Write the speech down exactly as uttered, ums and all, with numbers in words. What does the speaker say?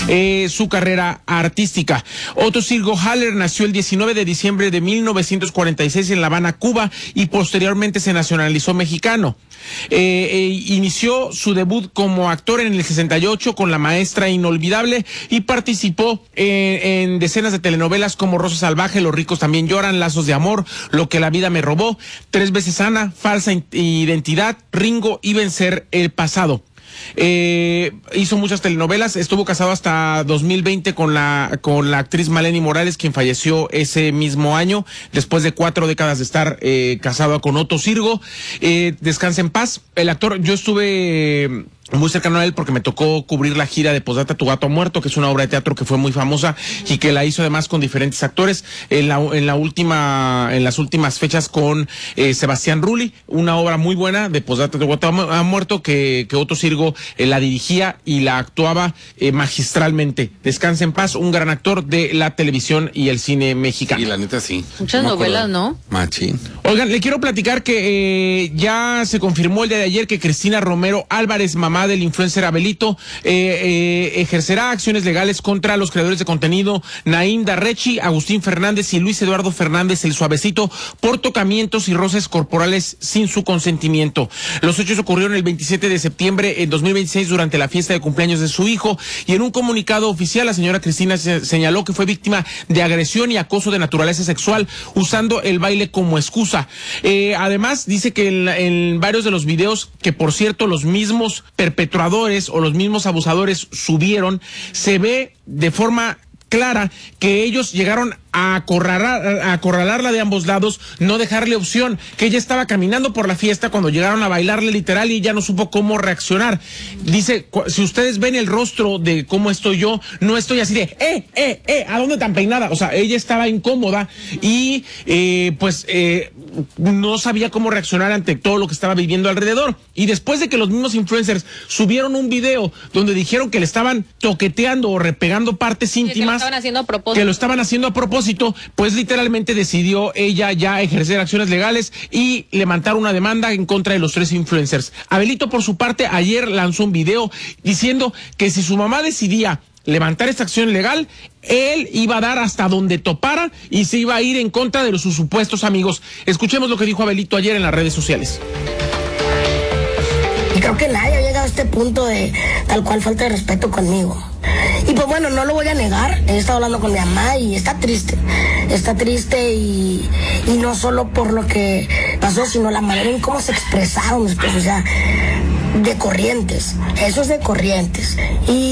eh, su carrera artística. Otto Sirgo Haller nació el diecinueve de diciembre de mil novecientos cuarenta y seis en La Habana, Cuba, y posteriormente se nacionalizó mexicano. Eh, eh, inició su debut como actor en el sesenta y ocho con La Maestra Inolvidable y participó en, en decenas de telenovelas como Rosa Salvaje, Los ricos también lloran, Lazos de amor, Lo que la vida me robó, Tres veces Ana, Falsa identidad, Ringo y Vencer el pasado. Eh, hizo muchas telenovelas, estuvo casado hasta dos mil veinte con la con la actriz Maleni Morales, quien falleció ese mismo año, después de cuatro décadas de estar eh, casado con Otto Sirgo. Eh, descansa en paz. El actor, yo estuve eh, muy cercano a él porque me tocó cubrir la gira de Posdata, Tu gato ha muerto, que es una obra de teatro que fue muy famosa y que la hizo además con diferentes actores. En la, en la última, en las últimas fechas con eh, Sebastián Rulli, una obra muy buena de Posdata, Tu gato ha muerto, que, que Otto Sirgo eh, la dirigía y la actuaba eh, magistralmente. Descansa en paz, un gran actor de la televisión y el cine mexicano. Y la neta sí. Muchas no novelas, ¿no? Machín. Oigan, le quiero platicar que eh, ya se confirmó el día de ayer que Cristina Romero Álvarez, mamá del influencer Abelito, eh, eh, ejercerá acciones legales contra los creadores de contenido Naim Darrechi, Agustín Fernández y Luis Eduardo Fernández el Suavecito por tocamientos y roces corporales sin su consentimiento. Los hechos ocurrieron el veintisiete de septiembre en dos mil veintiséis durante la fiesta de cumpleaños de su hijo, y en un comunicado oficial la señora Cristina se señaló que fue víctima de agresión y acoso de naturaleza sexual usando el baile como excusa. Eh, además dice que en, en varios de los videos, que por cierto los mismos perpetradores o los mismos abusadores subieron, se ve de forma clara que ellos llegaron a acorralar, a acorralarla de ambos lados, no dejarle opción, que ella estaba caminando por la fiesta cuando llegaron a bailarle literal y ella no supo cómo reaccionar. Dice, si ustedes ven el rostro de cómo estoy yo, no estoy así de, eh, eh, eh, ¿a dónde tan peinada? O sea, ella estaba incómoda y eh, pues eh, no sabía cómo reaccionar ante todo lo que estaba viviendo alrededor. Y después de que los mismos influencers subieron un video donde dijeron que le estaban toqueteando o repegando partes íntimas, que lo estaban haciendo a propósito, que lo estaban haciendo a propósito, pues literalmente decidió ella ya ejercer acciones legales y levantar una demanda en contra de los tres influencers. Abelito, por su parte, ayer lanzó un video diciendo que si su mamá decidía levantar esta acción legal, él iba a dar hasta donde topara y se iba a ir en contra de los, sus supuestos amigos. Escuchemos lo que dijo Abelito ayer en las redes sociales. Y creo que nadie ha llegado a este punto de tal cual falta de respeto conmigo. Y pues bueno, no lo voy a negar, he estado hablando con mi mamá y está triste, está triste y, y no solo por lo que pasó, sino la manera en cómo se expresaron, pues, o sea, de Corrientes, eso es de Corrientes. Y